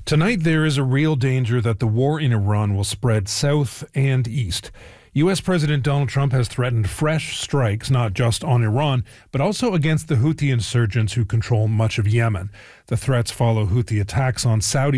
Tonight, there is a real danger that the war in Iran will spread south and east. U.S. President Donald Trump has threatened fresh strikes, not just on Iran, but also against the Houthi insurgents who control much of Yemen. The threats follow Houthi attacks on Saudi